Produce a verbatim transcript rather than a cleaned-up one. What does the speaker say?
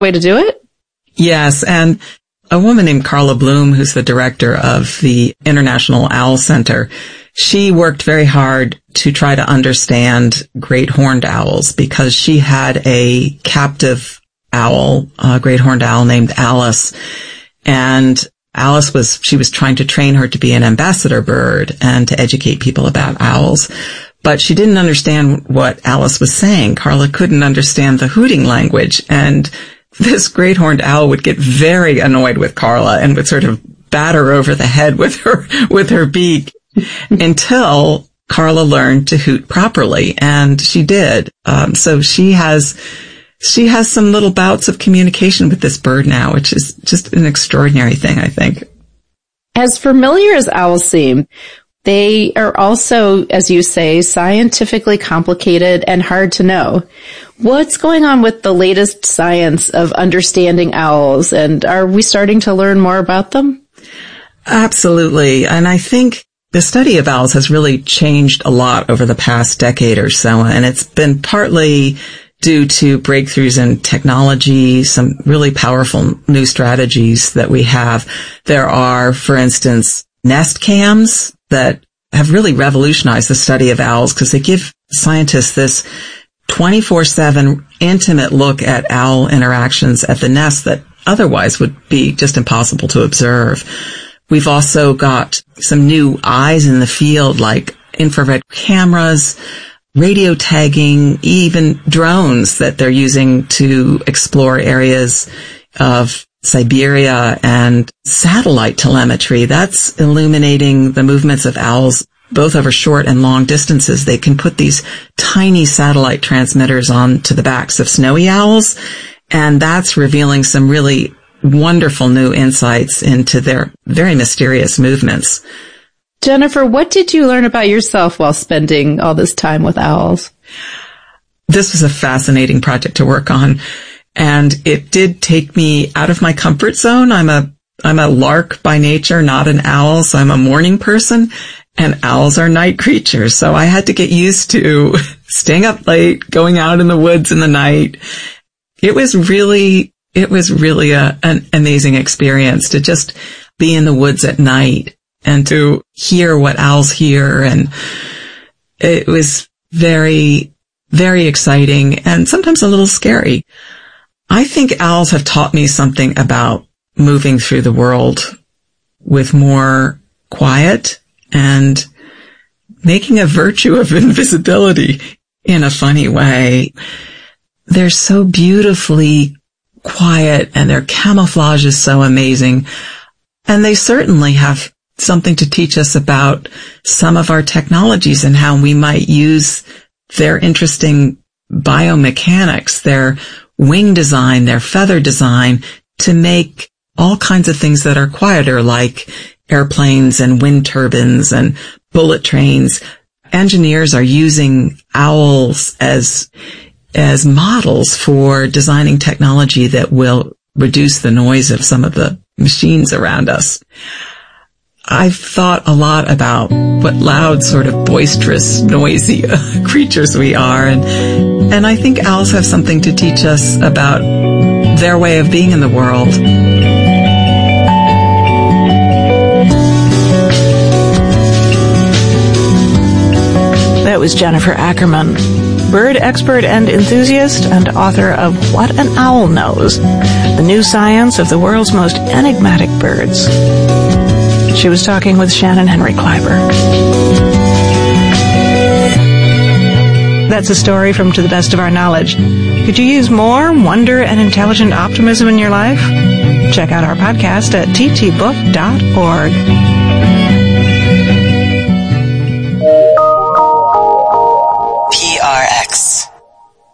way to do it? Yes, and a woman named Carla Bloom, who's the director of the International Owl Center, she worked very hard to try to understand great horned owls because she had a captive owl, a great horned owl named Alice. And Alice was, she was trying to train her to be an ambassador bird and to educate people about owls. But she didn't understand what Alice was saying. Carla couldn't understand the hooting language. And this great horned owl would get very annoyed with Carla and would sort of bat her over the head with her, with her beak until Carla learned to hoot properly. And she did. Um, so she has, she has some little bouts of communication with this bird now, which is just an extraordinary thing, I think. As familiar as owls seem, they are also, as you say, scientifically complicated and hard to know. What's going on with the latest science of understanding owls, and are we starting to learn more about them? Absolutely. And I think the study of owls has really changed a lot over the past decade or so, and it's been partly due to breakthroughs in technology, some really powerful new strategies that we have. There are, for instance, nest cams that have really revolutionized the study of owls because they give scientists this twenty-four seven intimate look at owl interactions at the nest that otherwise would be just impossible to observe. We've also got some new eyes in the field like infrared cameras, radio tagging, even drones that they're using to explore areas of Siberia, and satellite telemetry. That's illuminating the movements of owls both over short and long distances. They can put these tiny satellite transmitters onto the backs of snowy owls, and that's revealing some really wonderful new insights into their very mysterious movements. Jennifer, what did you learn about yourself while spending all this time with owls? This was a fascinating project to work on. And it did take me out of my comfort zone. I'm a, I'm a lark by nature, not an owl. So I'm a morning person, and owls are night creatures. So I had to get used to staying up late, going out in the woods in the night. It was really, it was really a, an amazing experience to just be in the woods at night and to hear what owls hear. And it was very, very exciting and sometimes a little scary. I think owls have taught me something about moving through the world with more quiet and making a virtue of invisibility in a funny way. They're so beautifully quiet and their camouflage is so amazing. And they certainly have something to teach us about some of our technologies and how we might use their interesting biomechanics, their wing design, their feather design to make all kinds of things that are quieter, like airplanes and wind turbines and bullet trains. Engineers are using owls as, as models for designing technology that will reduce the noise of some of the machines around us. I've thought a lot about what loud, sort of boisterous, noisy uh, creatures we are, and and I think owls have something to teach us about their way of being in the world. That was Jennifer Ackerman, bird expert and enthusiast and author of What an Owl Knows, the new science of the world's most enigmatic birds. She was talking with Shannon Henry Kleiber. That's a story from To the Best of Our Knowledge. Could you use more wonder and intelligent optimism in your life? Check out our podcast at t t book dot org.